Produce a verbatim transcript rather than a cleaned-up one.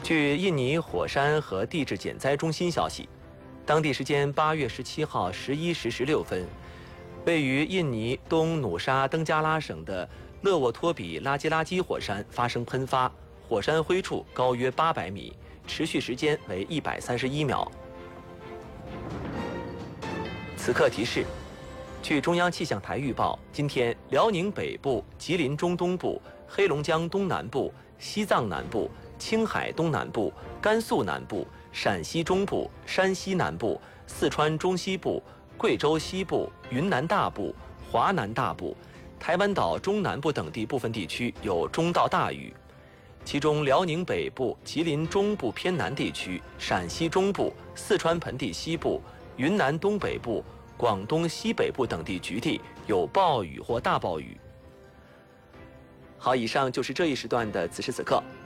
据印尼火山和地质减灾中心消息，当地时间八月十七号十一时十六分，位于印尼东努沙登加拉省的勒沃托比拉基拉基火山发生喷发，火山灰处高约八百米，持续时间为一百三十一秒。此刻提示：据中央气象台预报，今天辽宁北部、吉林中东部、黑龙江东南部、西藏南部、青海东南部、甘肃南部、陕西中部、山西南部、四川中西部、贵州西部、云南大部、华南大部、台湾岛中南部等地部分地区有中到大雨，其中辽宁北部、吉林中部偏南地区、陕西中部、四川盆地西部、云南东北部、广东西北部等地局地有暴雨或大暴雨。好，以上就是这一时段的此时此刻。